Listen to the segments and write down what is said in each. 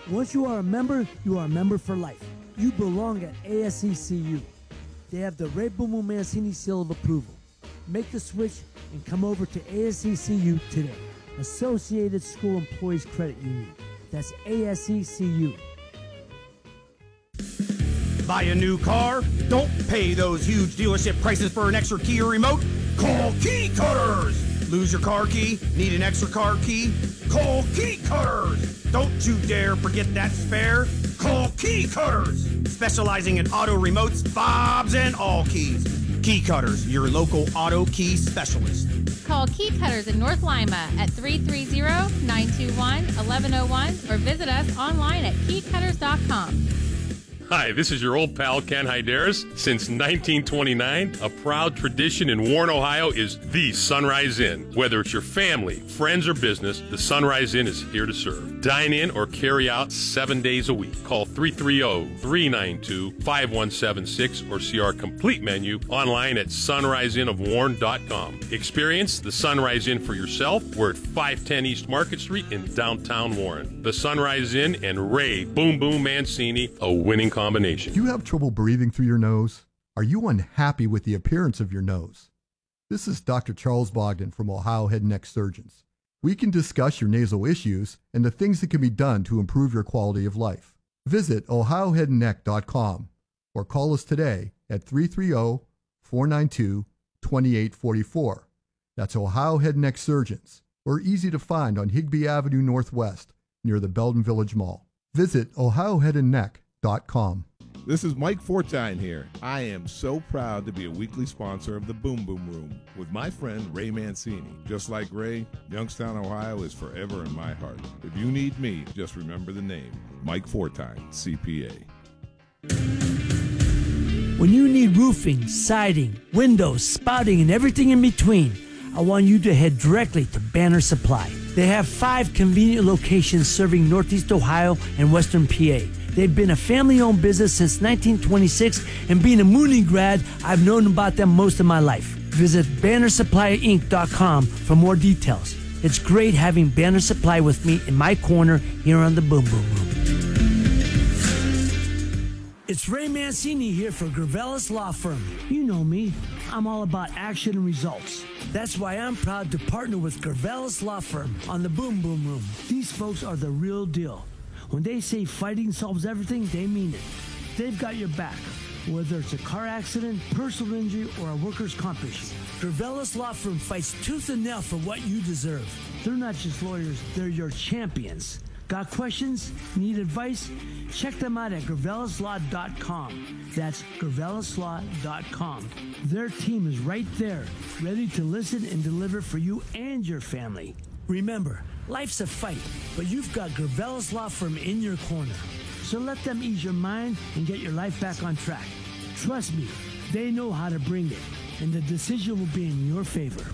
Once you are a member for life. You belong at ASECU. They have the Ray Boom Boom Mancini seal of approval. Make the switch and come over to ASECU today. Associated School Employees Credit Union. That's ASECU. Buy a new car? Don't pay those huge dealership prices for an extra key or remote. Call Key Cutters! Lose your car key? Need an extra car key? Call Key Cutters! Don't you dare forget that spare. Call Key Cutters! Specializing in auto remotes, fobs, and all keys. Key Cutters, your local auto key specialist. Call Key Cutters in North Lima at 330-921-1101 or visit us online at keycutters.com. Hi, this is your old pal Ken Hyderis. Since 1929, a proud tradition in Warren, Ohio is the Sunrise Inn. Whether it's your family, friends, or business, the Sunrise Inn is here to serve. Dine in or carry out 7 days a week. Call 330-392-5176 or see our complete menu online at sunriseinnofwarren.com. Experience the Sunrise Inn for yourself. We're at 510 East Market Street in downtown Warren. The Sunrise Inn and Ray Boom Boom Mancini, a winning combination. Do you have trouble breathing through your nose? Are you unhappy with the appearance of your nose? This is Dr. Charles Bogdan from Ohio Head and Neck Surgeons. We can discuss your nasal issues and the things that can be done to improve your quality of life. Visit ohioheadandneck.com or call us today at 330-492-2844. That's Ohio Head and Neck Surgeons. We're easy to find on Higbee Avenue Northwest near the Belden Village Mall. Visit ohioheadandneck.com. This is Mike Fortine here. I am so proud to be a weekly sponsor of the Boom Boom Room with my friend Ray Mancini. Just like Ray, Youngstown, Ohio is forever in my heart. If you need me, just remember the name, Mike Fortine, CPA. When you need roofing, siding, windows, spouting, and everything in between, I want you to head directly to Banner Supply. They have 5 convenient locations serving Northeast Ohio and Western PA. They've been a family-owned business since 1926, and being a Mooney grad, I've known about them most of my life. Visit BannerSupplyInc.com for more details. It's great having Banner Supply with me in my corner here on the Boom Boom Room. It's Ray Mancini here for Gravelis Law Firm. You know me. I'm all about action and results. That's why I'm proud to partner with Gravelis Law Firm on the Boom Boom Room. These folks are the real deal. When they say fighting solves everything, they mean it. They've got your back, whether it's a car accident, personal injury, or a workers' comp issue. Gravelis Law Firm fights tooth and nail for what you deserve. They're not just lawyers, they're your champions. Got questions? Need advice? Check them out at GravelisLaw.com. That's GravelisLaw.com. Their team is right there, ready to listen and deliver for you and your family. Remember, life's a fight, but you've got Gravelis Law Firm in your corner. So let them ease your mind and get your life back on track. Trust me, they know how to bring it, and the decision will be in your favor.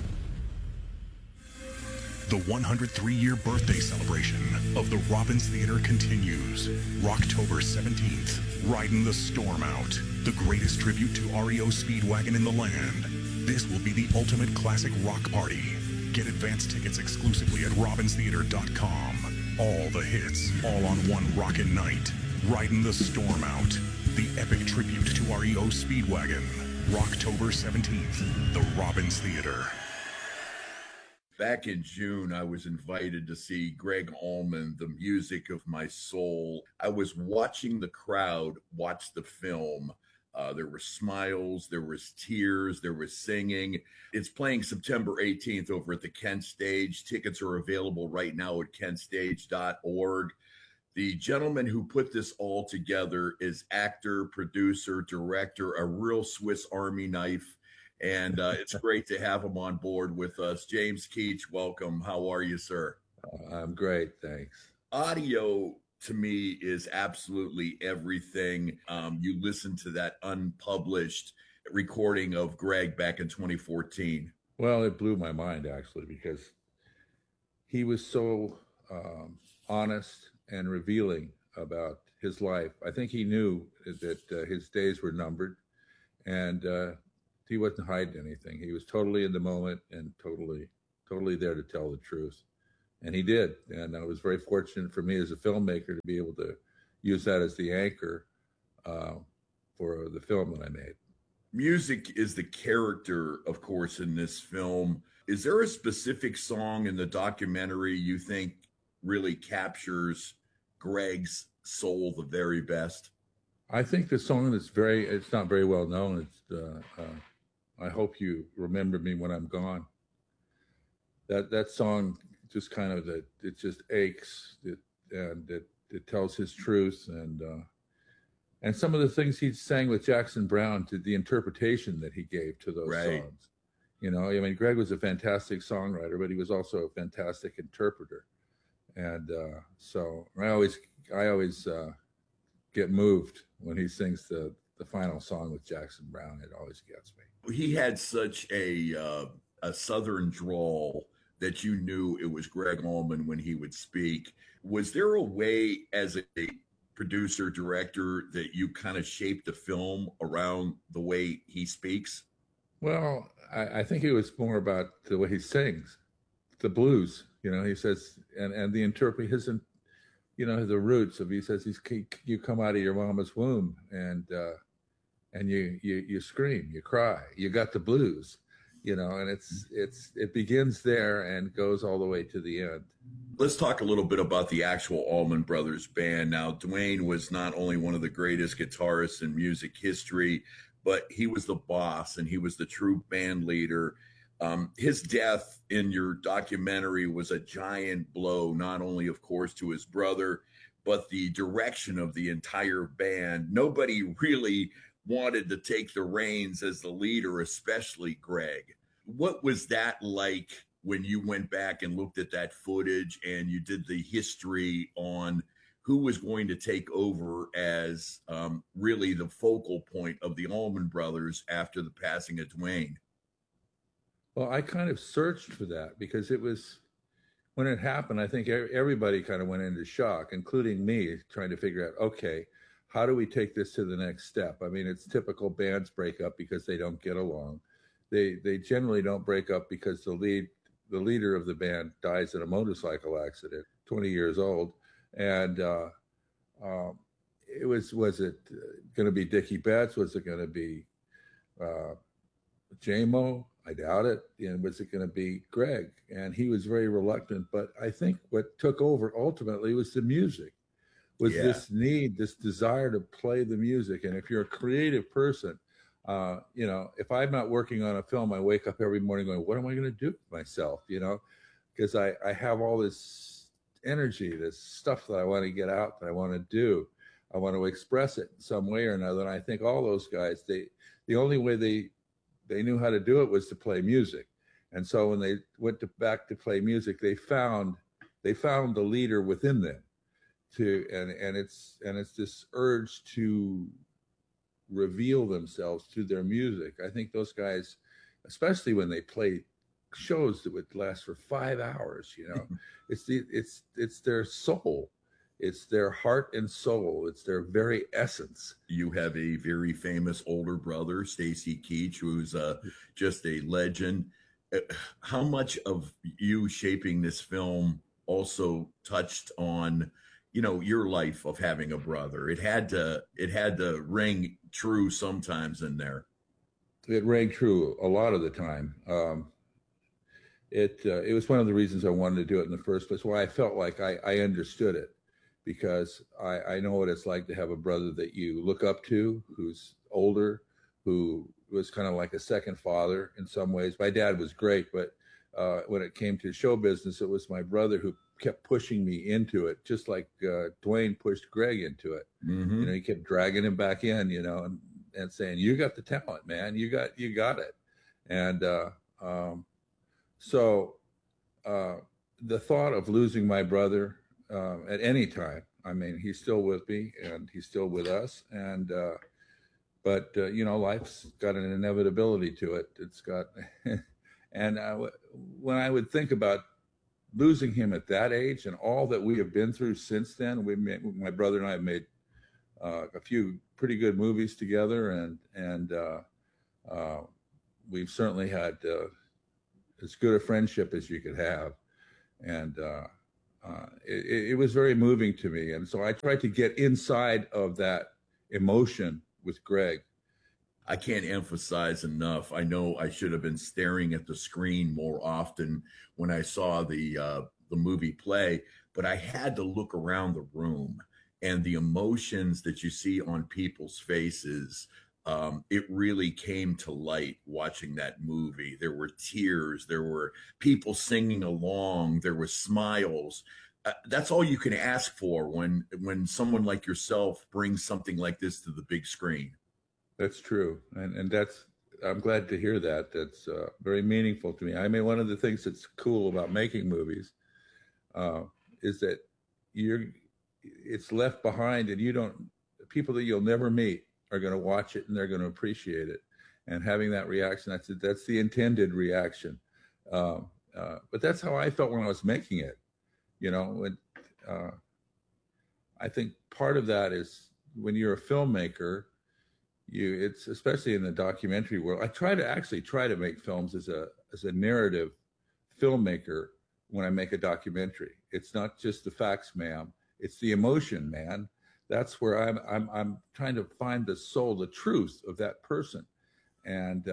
The 103-year birthday celebration of the Robbins Theater continues. Rocktober 17th, Riding the Storm Out, the greatest tribute to REO Speedwagon in the land. This will be the ultimate classic rock party. Get advance tickets exclusively at RobbinsTheater.com. All the hits, all on one rockin' night. Riding the Storm Out, the epic tribute to REO Speedwagon. Rocktober 17th, the Robbins Theater. Back in June, I was invited to see Greg Allman, The Music of My Soul. I was watching the crowd watch the film. There were smiles, there was tears, there was singing. It's playing September 18th over at the Kent Stage. Tickets are available right now at kentstage.org. The gentleman who put this all together is actor, producer, director, a real Swiss Army knife. And it's great to have him on board with us. James Keach, welcome. How are you, sir? I'm great, thanks. Audio, to me, is absolutely everything. You listen to that unpublished recording of Greg back in 2014. Well, it blew my mind, actually, because he was so honest and revealing about his life. I think he knew that his days were numbered, and he wasn't hiding anything. He was totally in the moment and totally there to tell the truth. And he did. And it was very fortunate for me as a filmmaker to be able to use that as the anchor for the film that I made. Music is the character, of course, in this film. Is there a specific song in the documentary you think really captures Greg's soul the very best? I think the song it's not very well known. It's I Hope You Remember Me When I'm Gone. That song just kind of, it just aches, and it tells his truth, and some of the things he sang with Jackson Browne, to the interpretation that he gave to those songs. You know, I mean, Greg was a fantastic songwriter, but he was also a fantastic interpreter. And so I always get moved when he sings the final song with Jackson Browne. It always gets me. He had such a Southern drawl that you knew it was Gregg Allman when he would speak. Was there a way as a producer, director, that you kind of shaped the film around the way he speaks? Well, I think it was more about the way he sings, the blues. You know, he says, and the interpretation, you know, the roots of, he says, you come out of your mama's womb and you scream, you cry, you got the blues, you know, and it begins there and goes all the way to the end. Let's talk a little bit about the actual Allman Brothers Band. Now, Duane was not only one of the greatest guitarists in music history, but he was the boss and he was the true band leader. His death in your documentary was a giant blow, not only, of course, to his brother, but the direction of the entire band. Nobody really wanted to take the reins as the leader, especially Greg. What was that like when you went back and looked at that footage and you did the history on who was going to take over as really the focal point of the Allman Brothers after the passing of Duane? Well, I kind of searched for that because it was, when it happened, I think everybody kind of went into shock, including me, trying to figure out, okay, how do we take this to the next step? I mean, it's typical bands break up because they don't get along. They generally don't break up because the leader of the band dies in a motorcycle accident, 20 years old. And was it going to be Dickie Betts? Was it going to be J-Mo? I doubt it. And was it going to be Greg? And he was very reluctant. But I think what took over ultimately was the music, was this need, this desire to play the music. And if you're a creative person, you know, if I'm not working on a film, I wake up every morning going, what am I going to do with myself? You know, because I have all this energy, this stuff that I want to get out, that I want to do. I want to express it in some way or another. And I think all those guys, the only way they knew how to do it was to play music. And so when they went back to play music, they found the leader within them and it's this urge to reveal themselves through their music. I think those guys, especially when they play shows that would last for 5 hours, you know, it's their soul. It's their heart and soul. It's their very essence. You have a very famous older brother, Stacy Keach, who's just a legend. How much of you shaping this film also touched on, you know, your life of having a brother? It had to ring true sometimes in there. It rang true a lot of the time. It was one of the reasons I wanted to do it in the first place, why I felt like I understood it. Because I know what it's like to have a brother that you look up to, who's older, who was kind of like a second father in some ways. My dad was great, but when it came to show business, it was my brother who kept pushing me into it, just like Duane pushed Greg into it. Mm-hmm. You know, he kept dragging him back in, you know, and saying, "You got the talent, man. You got it." And so the thought of losing my brother at any time. I mean, he's still with me and he's still with us. And, but you know, life's got an inevitability to it. It's got, and when I would think about losing him at that age and all that we have been through since then, my brother and I have made a few pretty good movies together. And we've certainly had as good a friendship as you could have. And it was very moving to me. And so I tried to get inside of that emotion with Greg. I can't emphasize enough. I know I should have been staring at the screen more often when I saw the movie play, but I had to look around the room, and the emotions that you see on people's faces, it really came to light watching that movie. There were tears, there were people singing along, there were smiles. That's all you can ask for when someone like yourself brings something like this to the big screen. That's true. And I'm glad to hear that. That's very meaningful to me. I mean, one of the things that's cool about making movies is that it's left behind, and people that you'll never meet are going to watch it and they're going to appreciate it. And having that reaction, that's the intended reaction. But that's how I felt when I was making it. I think part of that is when you're a filmmaker, it's especially in the documentary world. I try to make films as a narrative filmmaker when I make a documentary. It's not just the facts, ma'am. It's the emotion, man. That's where I'm trying to find the soul, the truth of that person. And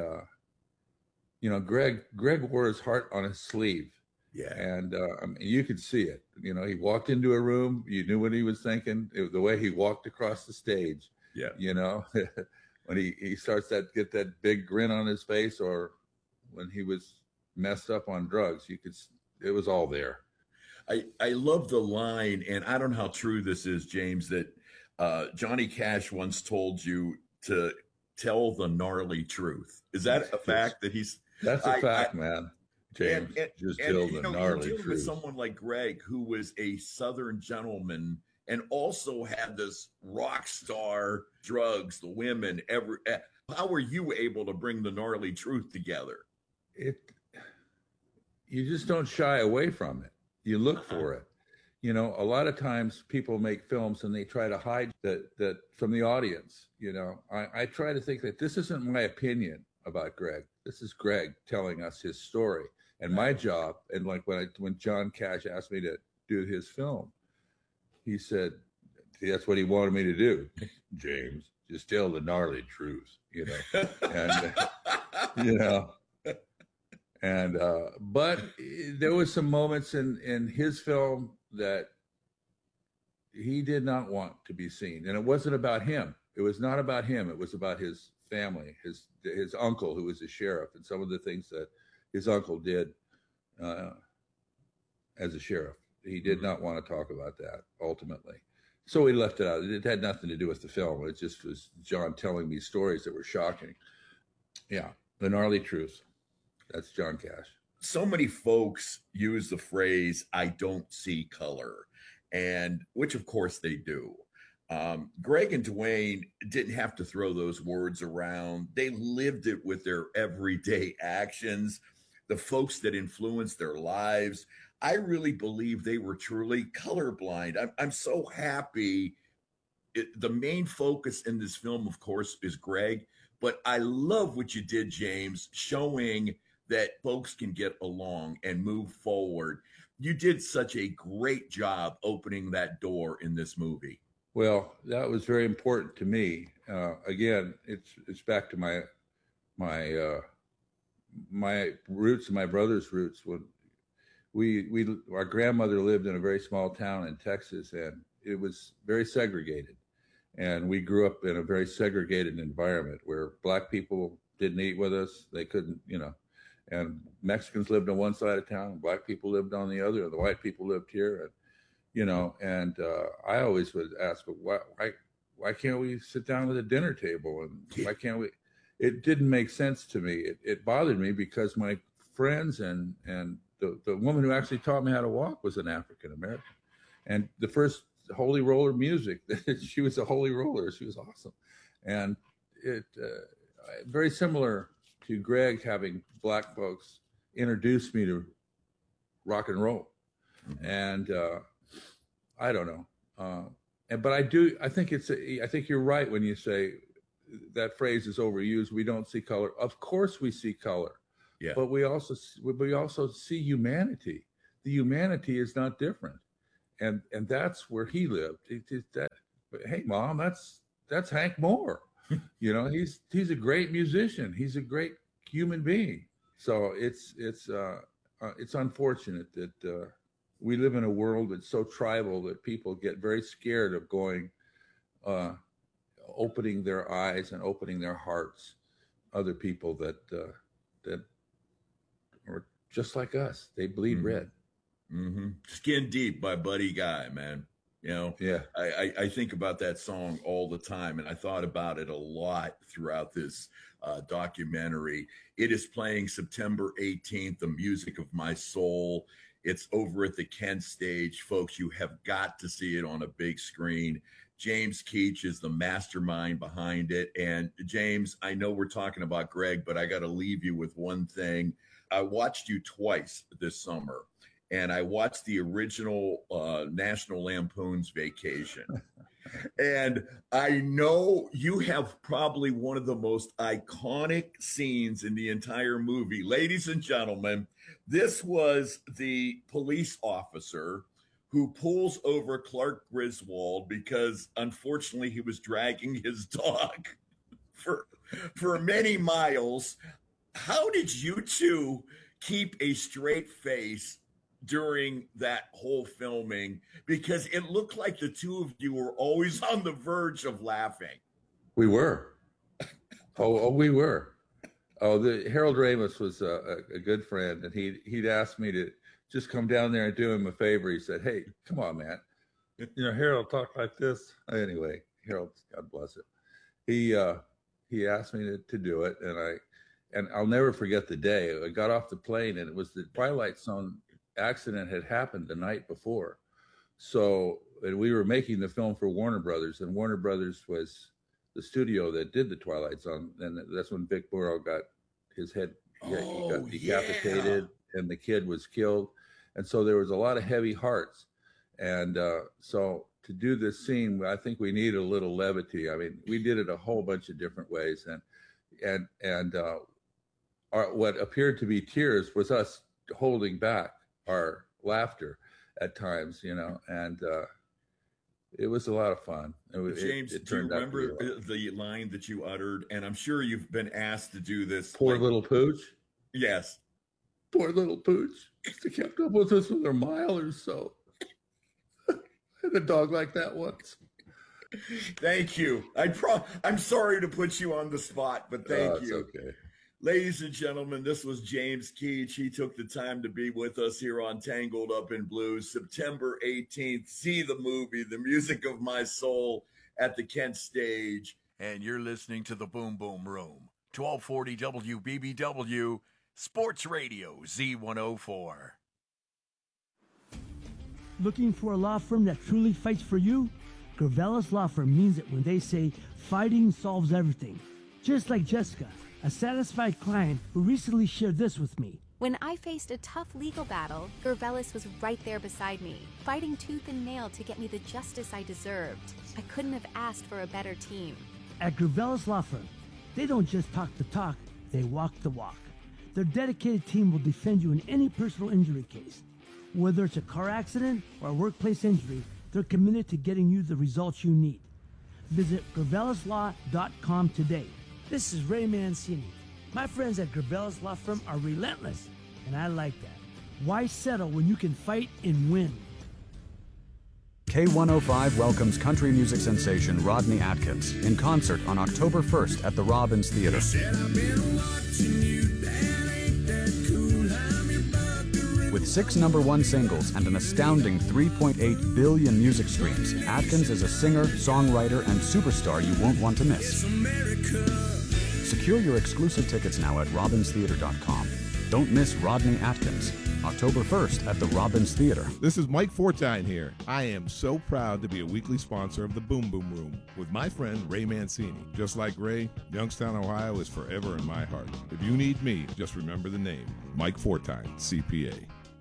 Greg wore his heart on his sleeve. Yeah. And I mean, you could see it. He walked into a room, you knew what he was thinking. The way he walked across the stage. Yeah. When he starts get that big grin on his face, or when he was messed up on drugs, it was all there. I love the line, and I don't know how true this is, James, that Johnny Cash once told you to tell the gnarly truth. Is that a fact that he's? That's a fact, man. James, just tell the gnarly truth. With someone like Greg, who was a Southern gentleman and also had this rock star, drugs, the women, how were you able to bring the gnarly truth together? You just don't shy away from it. You look for it. A lot of times people make films and they try to hide that from the audience. I try to think that this isn't my opinion about Greg. This is Greg telling us his story. And my job, and like when John Cash asked me to do his film, he said, that's what he wanted me to do. James, just tell the gnarly truth, and, but there was some moments in his film that he did not want to be seen. And it wasn't about him. It was not about him. It was about his family, his uncle, who was a sheriff, and some of the things that his uncle did as a sheriff. He did not want to talk about that ultimately. So he left it out. It had nothing to do with the film. It just was John telling me stories that were shocking. Yeah, the gnarly truth. That's John Cash. So many folks use the phrase, I don't see color, and which of course they do. Greg and Dwayne didn't have to throw those words around. They lived it with their everyday actions, the folks that influenced their lives. I really believe they were truly colorblind. I'm so happy. The main focus in this film, of course, is Greg, but I love what you did, James, showing that folks can get along and move forward. You did such a great job opening that door in this movie. Well, that was very important to me. Again, it's back to my roots and my brother's roots. When our grandmother lived in a very small town in Texas, and it was very segregated. And we grew up in a very segregated environment where Black people didn't eat with us. They couldn't, and Mexicans lived on one side of town, Black people lived on the other, and the white people lived here. And, I always would ask, why can't we sit down at a dinner table? And why can't we? It didn't make sense to me. It bothered me because my friends and the woman who actually taught me how to walk was an African American. And the first Holy Roller music, she was a Holy Roller. She was awesome. And it very similar to Greg having Black folks introduce me to rock and roll. Mm-hmm. And I don't know. But I think you're right when you say that phrase is overused. We don't see color. Of course we see color. Yeah. But we also see humanity, the humanity is not different. And that's where he lived. But hey, Mom, that's Hank Moore. You know, he's a great musician. He's a great human being. So it's unfortunate that we live in a world that's so tribal that people get very scared of going, opening their eyes and opening their hearts. Other people that are just like us. They bleed red. Mm-hmm. Skin Deep by Buddy Guy, man. You know, yeah. I think about that song all the time, and I thought about it a lot throughout this documentary. It is playing September 18th, The Music of My Soul. It's over at the Kent Stage. Folks, you have got to see it on a big screen. James Keach is the mastermind behind it. And James, I know we're talking about Greg, but I got to leave you with one thing. I watched you twice this summer, and I watched the original National Lampoon's Vacation. And I know you have probably one of the most iconic scenes in the entire movie. Ladies and gentlemen, this was the police officer who pulls over Clark Griswold because, unfortunately, he was dragging his dog for many miles. How did you two keep a straight face during that whole filming? Because it looked like the two of you were always on the verge of laughing. We were. We were. Harold Ramis was a good friend, and he'd asked me to just come down there and do him a favor. He said, "Hey, come on, man. You know, Harold, talk like this." Anyway, Harold, God bless him. He asked me to do it, and I'll never forget the day. I got off the plane, and it was the Twilight Zone accident had happened the night before. So, and we were making the film for Warner Brothers, and Warner Brothers was the studio that did the Twilight Zone, and that's when Vic Morrow got his head, he got decapitated, and the kid was killed. And so there was a lot of heavy hearts. And so to do this scene, I think we need a little levity. I mean, we did it a whole bunch of different ways. And what appeared to be tears was us holding back our laughter at times, you know, and it was a lot of fun. James, do you remember the line that you uttered? And I'm sure you've been asked to do this. Poor little Pooch? Yes. Poor little Pooch. She kept up with us for a mile or so. I had a dog like that once. Thank you. I'm sorry to put you on the spot, but thank you. It's okay. Ladies and gentlemen, this was James Keach. He took the time to be with us here on Tangled Up in Blues. September 18th, see the movie, The Music of My Soul, at the Kent Stage. And you're listening to the Boom Boom Room, 1240 WBBW, Sports Radio Z104. Looking for a law firm that truly fights for you? Gravelis Law Firm means it when they say fighting solves everything. Just like Jessica, a satisfied client who recently shared this with me. When I faced a tough legal battle, Gravelis was right there beside me, fighting tooth and nail to get me the justice I deserved. I couldn't have asked for a better team. At Gravelis Law Firm, they don't just talk the talk, they walk the walk. Their dedicated team will defend you in any personal injury case. Whether it's a car accident or a workplace injury, they're committed to getting you the results you need. Visit GravalisLaw.com today. This is Ray Mancini. My friends at Gravelis Law Firm are relentless, and I like that. Why settle when you can fight and win? K105 welcomes country music sensation Rodney Atkins in concert on October 1st at the Robbins Theater. With 6 #1 singles and an astounding 3.8 billion music streams, Atkins is a singer, songwriter, and superstar you won't want to miss. Secure your exclusive tickets now at robbinstheater.com. Don't miss Rodney Atkins, October 1st at the Robbins Theater. This is Mike Fortine here. I am so proud to be a weekly sponsor of the Boom Boom Room with my friend Ray Mancini. Just like Ray, Youngstown, Ohio is forever in my heart. If you need me, just remember the name, Mike Fortine, CPA.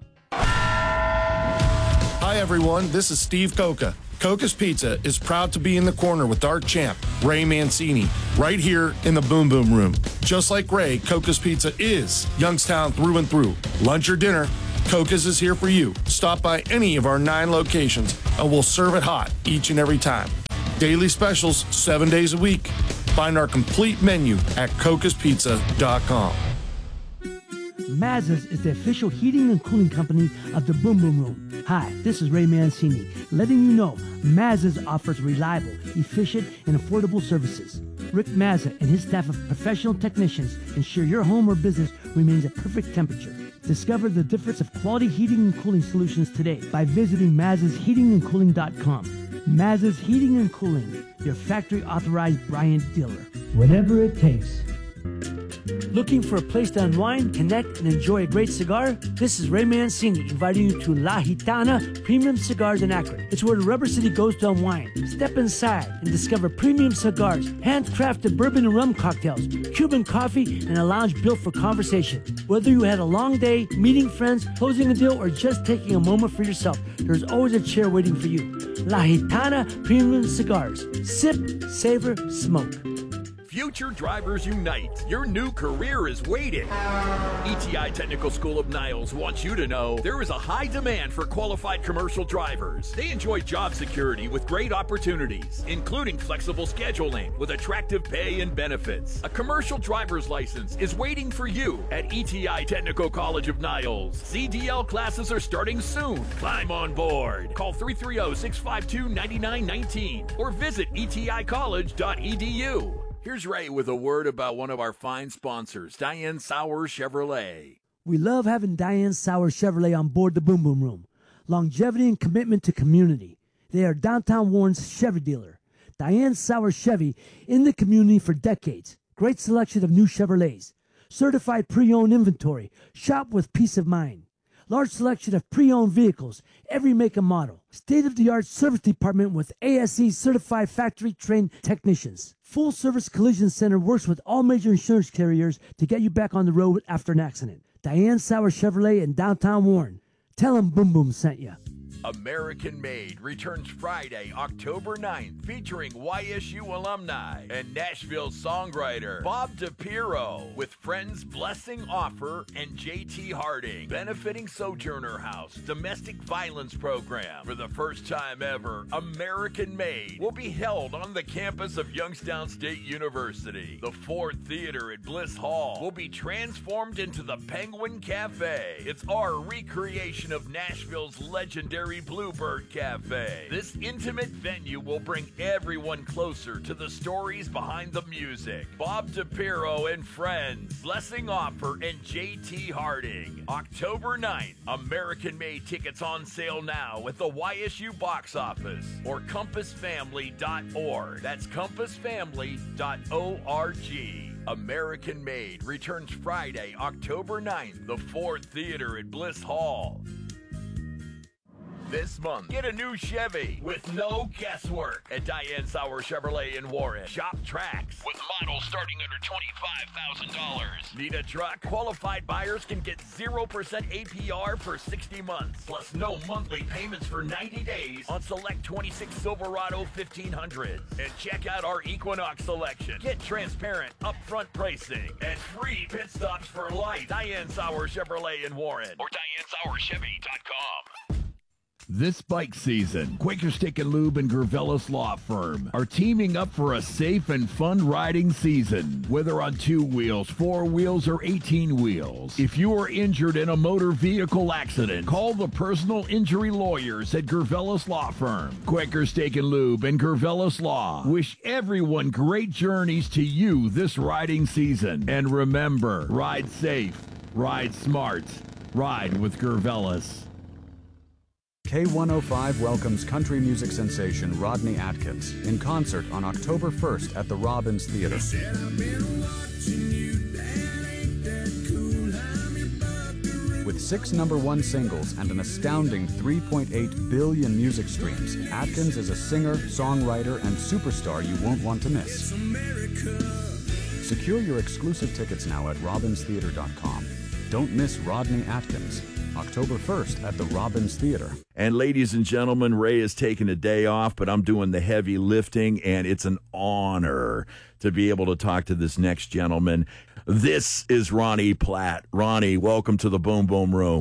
Hi everyone, this is Steve Coca. Coca's Pizza is proud to be in the corner with our champ, Ray Mancini, right here in the Boom Boom Room. Just like Ray, Coca's Pizza is Youngstown through and through. Lunch or dinner, Coca's is here for you. Stop by any of our 9 locations and we'll serve it hot each and every time. Daily specials 7 days a week. Find our complete menu at cocaspizza.com. Mazda's is the official heating and cooling company of the Boom Boom Room. Hi, this is Ray Mancini, letting you know Mazda's offers reliable, efficient, and affordable services. Rick Mazda and his staff of professional technicians ensure your home or business remains at perfect temperature. Discover the difference of quality heating and cooling solutions today by visiting Mazda'sHeatingandCooling.com. Mazda's Heating and Cooling, your factory authorized Bryant dealer. Whatever it takes. Looking for a place to unwind, connect, and enjoy a great cigar? This is Ray Mancini inviting you to La Gitana Premium Cigars in Akron. It's where the Rubber City goes to unwind. Step inside and discover premium cigars, handcrafted bourbon and rum cocktails, Cuban coffee, and a lounge built for conversation. Whether you had a long day, meeting friends, closing a deal, or just taking a moment for yourself, there's always a chair waiting for you. La Gitana Premium Cigars. Sip, savor, smoke. Future Drivers Unite. Your new career is waiting. ETI Technical School of Niles wants you to know there is a high demand for qualified commercial drivers. They enjoy job security with great opportunities, including flexible scheduling with attractive pay and benefits. A commercial driver's license is waiting for you at ETI Technical College of Niles. CDL classes are starting soon. Climb on board. Call 330-652-9919 or visit eticollege.edu. Here's Ray with a word about one of our fine sponsors, Diane Sauer Chevrolet. We love having Diane Sauer Chevrolet on board the Boom Boom Room. Longevity and commitment to community. They are downtown Warren's Chevy dealer. Diane Sauer Chevy in the community for decades. Great selection of new Chevrolets. Certified pre-owned inventory. Shop with peace of mind. Large selection of pre-owned vehicles, every make and model. State-of-the-art service department with ASE certified factory-trained technicians. Full-service collision center works with all major insurance carriers to get you back on the road after an accident. Diane Sauer Chevrolet in downtown Warren. Tell them Boom Boom sent you. American Made returns Friday, October 9th, featuring YSU alumni and Nashville songwriter Bob DePiro with friends Blessing Offer and JT Harding, benefiting Sojourner House Domestic Violence Program. For the first time ever, American Made will be held on the campus of Youngstown State University. The Ford Theater at Bliss Hall will be transformed into the Penguin Cafe. It's our recreation of Nashville's legendary Bluebird Cafe. This intimate venue will bring everyone closer to the stories behind the music. Bob DePiro and friends, Blessing Offer and JT Harding. October 9th, American Made tickets on sale now at the YSU box office or compassfamily.org. That's compassfamily.org. American Made returns Friday, October 9th, the Ford Theater at Bliss Hall. This month, get a new Chevy with no guesswork at Diane Sauer Chevrolet in Warren. Shop tracks with models starting under $25,000. Need a truck? Qualified buyers can get 0% APR for 60 months, plus no monthly payments for 90 days on select 26 Silverado 1500s. And check out our Equinox selection. Get transparent, upfront pricing and free pit stops for life. Diane Sauer Chevrolet in Warren or DianeSauerChevy.com. This bike season, Quaker Stick and Lube and Gervelis Law Firm are teaming up for a safe and fun riding season. Whether on 2 wheels, 4 wheels, or 18 wheels. If you are injured in a motor vehicle accident, call the personal injury lawyers at Gervelis Law Firm. Quaker Stick and Lube and Gervelis Law wish everyone great journeys to you this riding season. And remember, ride safe, ride smart, ride with Gervelis. K105 welcomes country music sensation Rodney Atkins in concert on October 1st at the Robbins Theater. With 6 #1 singles and an astounding 3.8 billion music streams, Atkins is a singer, songwriter, and superstar you won't want to miss. Secure your exclusive tickets now at robbinstheater.com. Don't miss Rodney Atkins, October 1st at the Robbins Theater. And ladies and gentlemen, Ray is taking a day off, but I'm doing the heavy lifting, and it's an honor to be able to talk to this next gentleman. This is Ronnie Platt. Ronnie, welcome to the Boom Boom Room.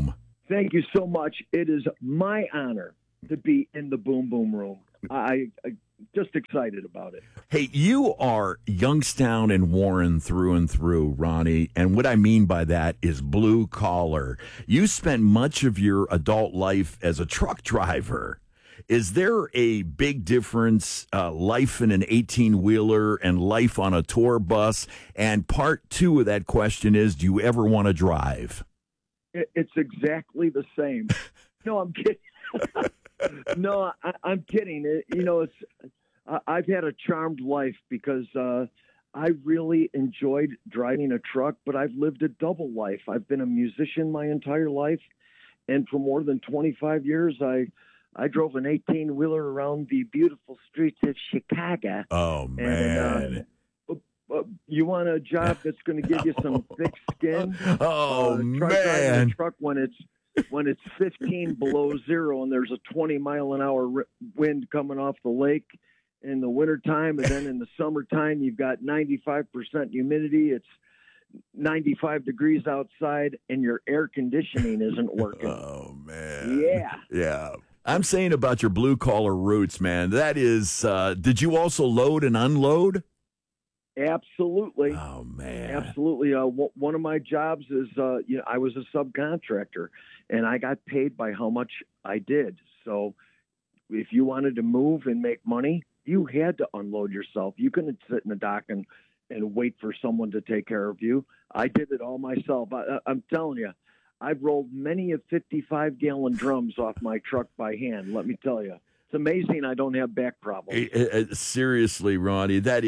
Thank you so much. It is my honor to be in the Boom Boom Room. I just excited about it. Hey, you are Youngstown and Warren through and through, Ronnie. And what I mean by that is blue collar. You spent much of your adult life as a truck driver. Is there a big difference, life in an 18-wheeler and life on a tour bus? And part two of that question is, do you ever want to drive? It's exactly the same. No, I'm kidding. No, I'm kidding. I've had a charmed life because I really enjoyed driving a truck, but I've lived a double life. I've been a musician my entire life, and for more than 25 years, I drove an 18-wheeler around the beautiful streets of Chicago. Oh, man. And, you want a job that's going to give you some thick skin? Oh, try man. driving a truck when it's 15 below zero and there's a 20-mile-an-hour wind coming off the lake in the wintertime, and then in the summertime you've got 95% humidity. It's 95 degrees outside, and your air conditioning isn't working. Oh, man. Yeah. I'm saying about your blue-collar roots, man, that is, did you also load and unload? Absolutely. Oh, man. Absolutely. One of my jobs is, I was a subcontractor, and I got paid by how much I did. So if you wanted to move and make money, you had to unload yourself. You couldn't sit in the dock and wait for someone to take care of you. I did it all myself. I'm telling you, I've rolled many of 55-gallon drums off my truck by hand, let me tell you. It's amazing I don't have back problems. Seriously, Ronnie, that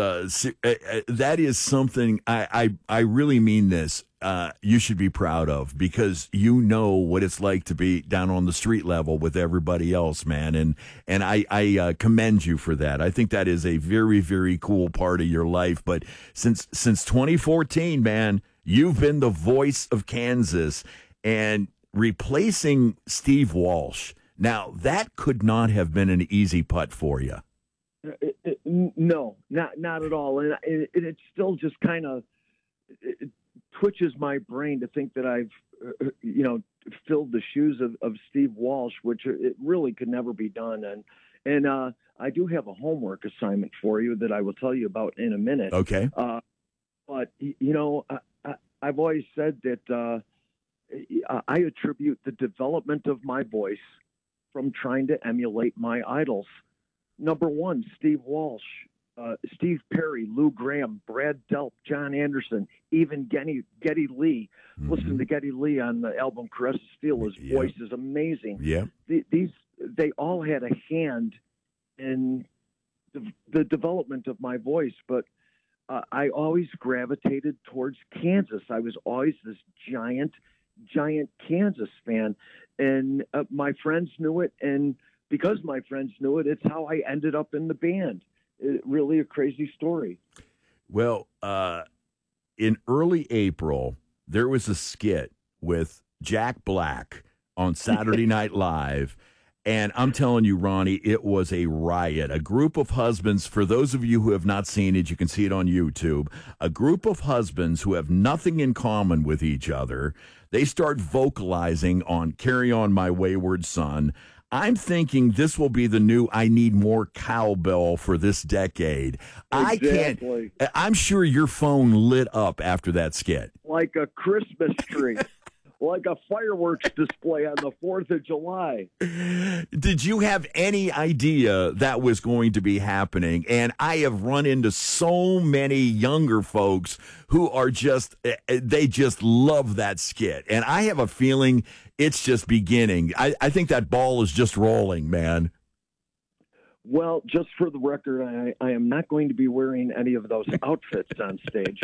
is something I really mean this. You should be proud of, because you know what it's like to be down on the street level with everybody else, man. And I commend you for that. I think that is a very, very cool part of your life. But since 2014, man, you've been the voice of Kansas and replacing Steve Walsh. Now, that could not have been an easy putt for you. No, not at all. And it still just kind of twitches my brain to think that I've, filled the shoes of Steve Walsh, which it really could never be done. And I do have a homework assignment for you that I will tell you about in a minute. Okay. But, I've always said that I attribute the development of my voice from trying to emulate my idols. Number one, Steve Walsh, Steve Perry, Lou Graham, Brad Delp, John Anderson, even Geddy Lee. Mm-hmm. Listen to Geddy Lee on the album Caress of Steel. His voice is amazing. Yeah. They all had a hand in the development of my voice, but I always gravitated towards Kansas. I was always this giant Kansas fan, and my friends knew it, and because my friends knew it, it's how I ended up in the band. Really a crazy story. Well, in early April, there was a skit with Jack Black on Saturday Night Live. And I'm telling you, Ronnie, it was a riot. A group of husbands, for those of you who have not seen it, you can see it on YouTube. A group of husbands who have nothing in common with each other. They start vocalizing on Carry On My Wayward Son. I'm thinking this will be the new I Need More Cowbell for this decade. Exactly. I'm sure your phone lit up after that skit. Like a Christmas tree. Like a fireworks display on the 4th of July. Did you have any idea that was going to be happening? And I have run into so many younger folks who are they just love that skit. And I have a feeling it's just beginning. I think that ball is just rolling, man. Well, just for the record, I am not going to be wearing any of those outfits on stage.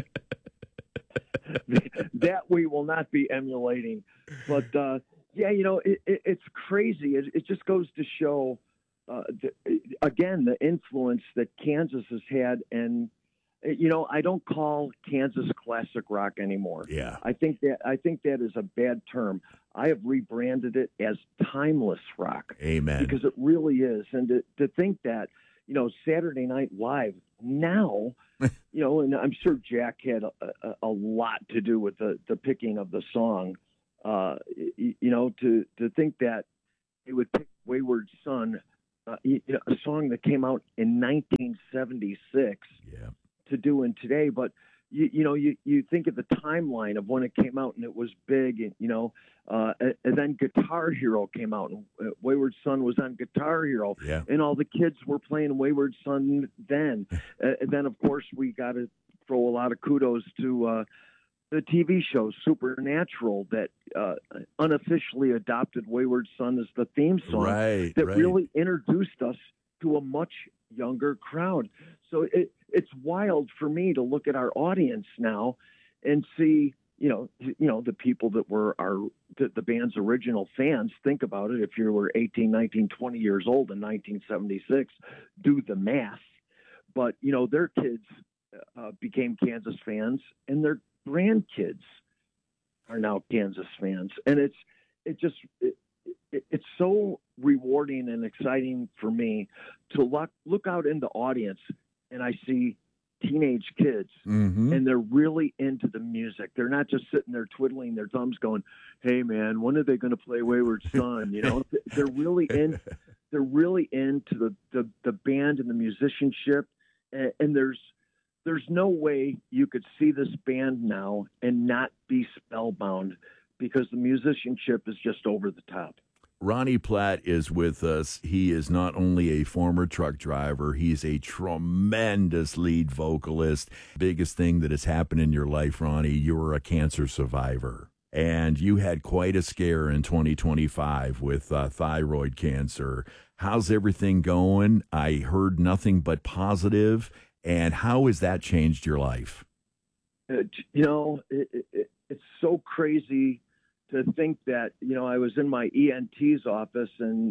That we will not be emulating. But, it's crazy. It just goes to show, again, the influence that Kansas has had. And, I don't call Kansas classic rock anymore. Yeah. I think that is a bad term. I have rebranded it as timeless rock. Amen. Because it really is. And to think that, Saturday Night Live now, and I'm sure Jack had a lot to do with the picking of the song. to think that they would pick Wayward Son, a song that came out in 1976 to do in today. But, you think of the timeline of when it came out and it was big, and, and then Guitar Hero came out and Wayward Son was on Guitar Hero, and all the kids were playing Wayward Son then. And then, of course, we got to throw a lot of kudos to the TV show Supernatural that unofficially adopted Wayward Son as the theme song that really introduced us to a much younger crowd. So it's wild for me to look at our audience now and see, the people that were the band's original fans. Think about it. If you were 18, 19, 20 years old in 1976, do the math. But, their kids became Kansas fans, and their grandkids are now Kansas fans. And it's so rewarding and exciting for me to look out in the audience, and I see teenage kids, and they're really into the music. They're not just sitting there twiddling their thumbs going, "Hey man, when are they going to play Wayward Son?" They're really into the band and the musicianship. And there's no way you could see this band now and not be spellbound, because the musicianship is just over the top. Ronnie Platt is with us. He is not only a former truck driver, he's a tremendous lead vocalist. Biggest thing that has happened in your life, Ronnie, you're a cancer survivor. And you had quite a scare in 2025 with thyroid cancer. How's everything going? I heard nothing but positive. And how has that changed your life? It's so crazy to think that, I was in my ENT's office, and,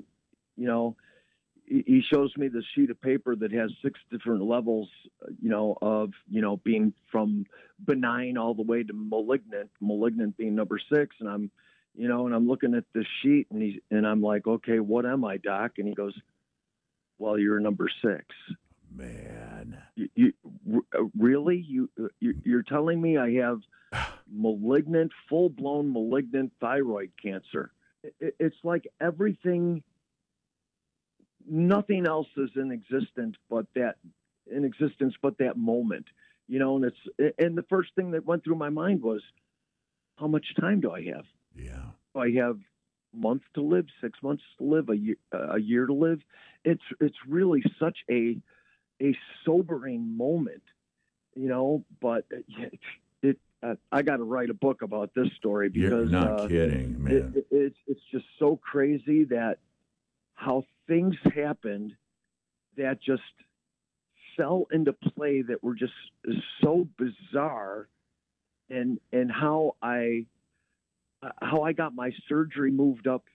he shows me the sheet of paper that has 6 different levels, of, being from benign all the way to malignant being number 6. And I'm, and I'm looking at this sheet, and I'm like, okay, what am I, doc? And he goes, well, you're number 6. Man, you really? You're telling me I have full-blown malignant thyroid cancer? It's like everything, nothing else is in existence but that moment, and the first thing that went through my mind was, how much time do I have? Yeah. Do I have a month to live, 6 months to live, a year to live? It's really such a sobering moment, but I got to write a book about this story, because you're not kidding, man. It's just so crazy that how things happened that just fell into play, that were just so bizarre, and how I got my surgery moved up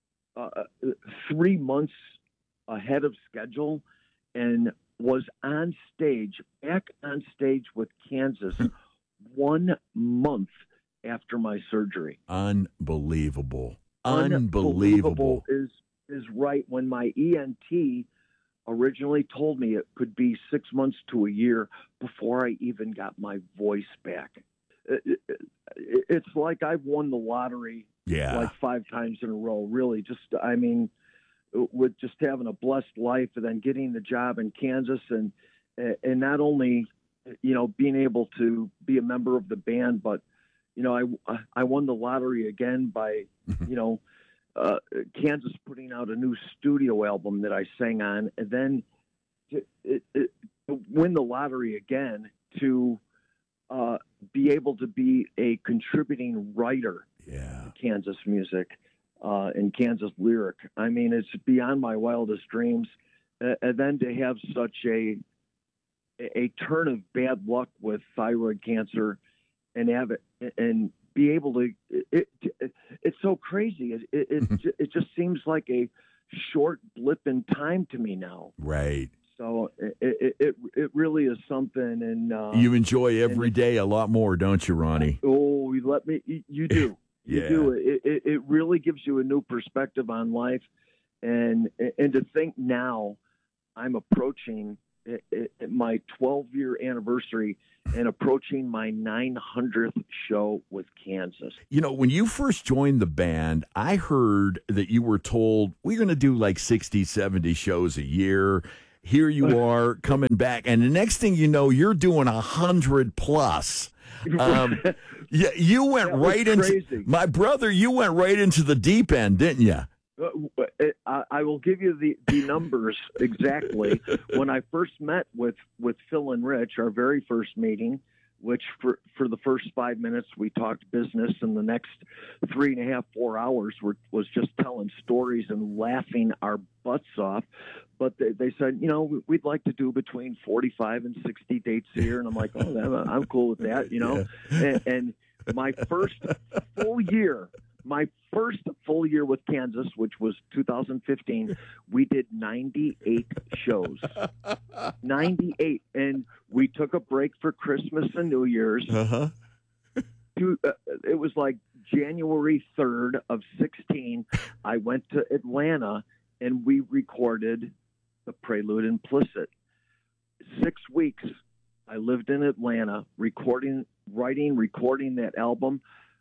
3 months ahead of schedule, and was back on stage with Kansas 1 month after my surgery. Unbelievable is right. When my ENT originally told me it could be 6 months to a year before I even got my voice back. It's like I've won the lottery like 5 times in a row, really. With just having a blessed life, and then getting the job in Kansas, and not only, being able to be a member of the band, but, I won the lottery again by, Kansas putting out a new studio album that I sang on, and then to win the lottery again, to be able to be a contributing writer to Kansas music. In Kansas lyric. It's beyond my wildest dreams. And then to have such a turn of bad luck with thyroid cancer, and have it, and be able to, it's so crazy. It just seems like a short blip in time to me now. Right. So it really is something. And you enjoy every day a lot more, don't you, Ronnie? Oh, you do. You do. It really gives you a new perspective on life, and to think now I'm approaching my 12-year anniversary and approaching my 900th show with Kansas. You know, when you first joined the band, I heard that you were told, we're going to do like 60, 70 shows a year. Here you are coming back. And the next thing you know, you're doing 100 plus. Yeah, you went right into, my brother, you went right into the deep end, didn't you? I will give you the numbers exactly. When I first met with Phil and Rich, our very first meeting, which for the first 5 minutes we talked business, and the next 3.5, 4 hours was just telling stories and laughing our butts off. But they said, you know, we'd like to do between 45 and 60 dates a year, and I'm like, oh, I'm cool with that, you know. Yeah. And my first full year with Kansas, which was 2015, we did 98 shows. 98. And we took a break for Christmas and New Year's. Uh-huh. It was like January 3rd of 16. I went to Atlanta, and we recorded The Prelude Implicit. 6 weeks, I lived in Atlanta, recording that album.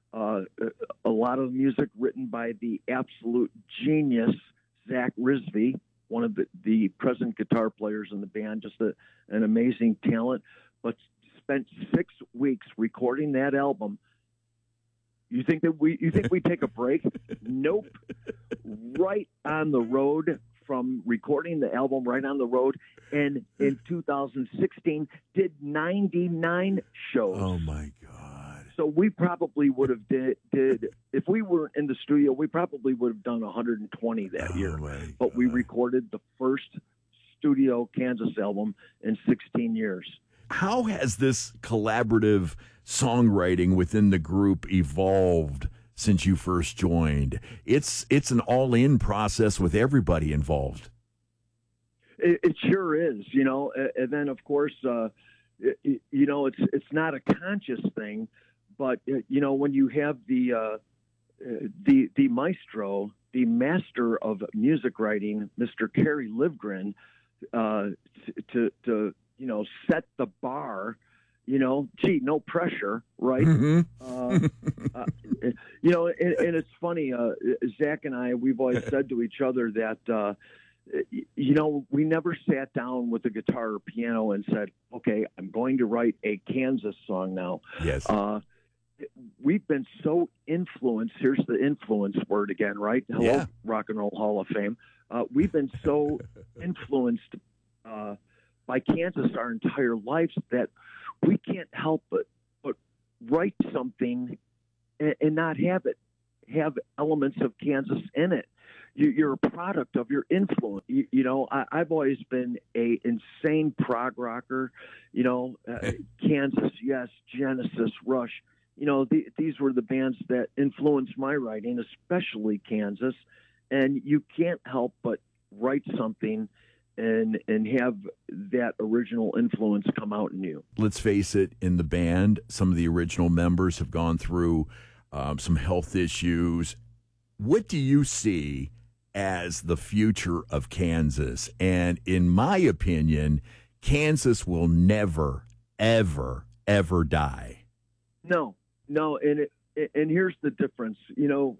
A lot of music written by the absolute genius Zach Risby, one of the present guitar players in the band, just an amazing talent. But spent 6 weeks recording that album. You think we take a break? Nope. Right on the road, from recording the album, right on the road, and in 2016 did 99 shows. Oh my God. So we probably would have did if we weren't in the studio, we probably would have done 120 that year. But we recorded the first studio Kansas album in 16 years. How has this collaborative songwriting within the group evolved since you first joined? It's an all-in process with everybody involved. It sure is, you know. And then, of course, you know, it's not a conscious thing. But, you know, when you have the maestro, the master of music writing, Mr. Kerry Livgren, to you know, set the bar, you know, gee, no pressure, right? Mm-hmm. You know, and it's funny, Zach and I, we've always said to each other that, you know, we never sat down with a guitar or piano and said, okay, I'm going to write a Kansas song now. Yes. We've been so influenced. Here's the influence word again, right? Hello, yeah. Rock and Roll Hall of Fame. We've been so influenced by Kansas our entire lives that we can't help but write something and not have elements of Kansas in it. You're a product of your influence. You know, I've always been a insane prog rocker. You know, Kansas, yes, Genesis, Rush. You know, these were the bands that influenced my writing, especially Kansas. And you can't help but write something and have that original influence come out in you. Let's face it, in the band, some of the original members have gone through some health issues. What do you see as the future of Kansas? And in my opinion, Kansas will never, ever, ever die. No, and here's the difference. You know,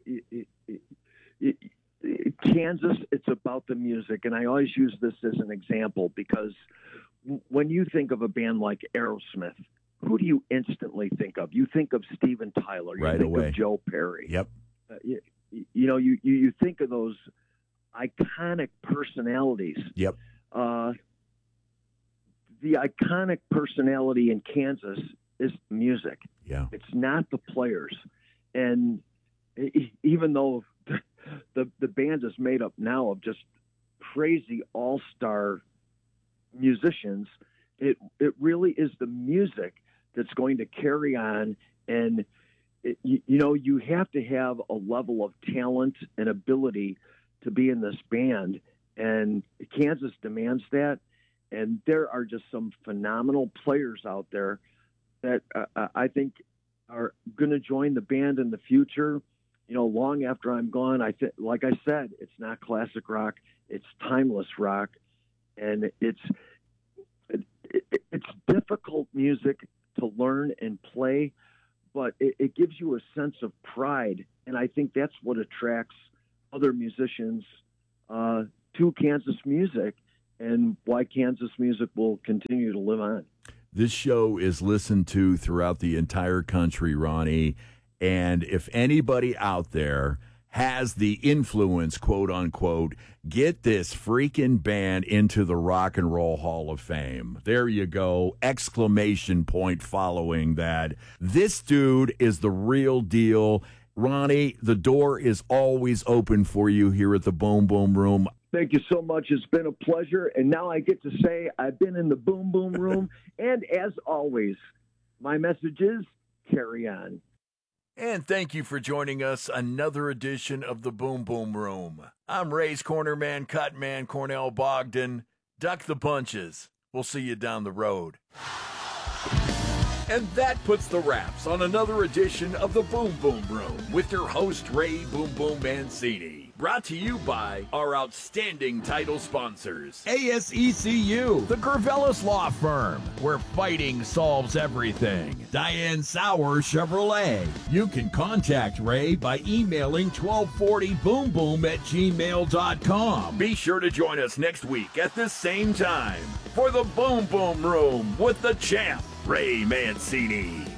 Kansas, it's about the music, and I always use this as an example because when you think of a band like Aerosmith, who do you instantly think of? You think of Steven Tyler. You think of Joe Perry. Yep. You know, you think of those iconic personalities. Yep. The iconic personality in Kansas is music. Yeah. It's not the players. And even though the band is made up now of just crazy all-star musicians, it really is the music that's going to carry on. And you know, you have to have a level of talent and ability to be in this band, and Kansas demands that. And there are just some phenomenal players out there that I think are going to join the band in the future. You know, long after I'm gone, like I said, it's not classic rock; it's timeless rock, and it's difficult music to learn and play, but it gives you a sense of pride. And I think that's what attracts other musicians to Kansas music, and why Kansas music will continue to live on. This show is listened to throughout the entire country, Ronnie. And if anybody out there has the influence, quote unquote, get this freaking band into the Rock and Roll Hall of Fame. There you go. Exclamation point following that. This dude is the real deal. Ronnie, the door is always open for you here at the Boom Boom Room. Thank you so much. It's been a pleasure. And now I get to say I've been in the Boom Boom Room. And as always, my message is carry on. And thank you for joining us another edition of the Boom Boom Room. I'm Ray's corner man, cut man, Cornell Bogdan. Duck the punches. We'll see you down the road. And that puts the wraps on another edition of the Boom Boom Room with your host, Ray Boom Boom Mancini. Brought to you by our outstanding title sponsors. ASECU, the Gervelis Law Firm, where fighting solves everything. Diane Sauer Chevrolet. You can contact Ray by emailing 1240boomboom@gmail.com. Be sure to join us next week at the same time for the Boom Boom Room with the champ, Ray Mancini.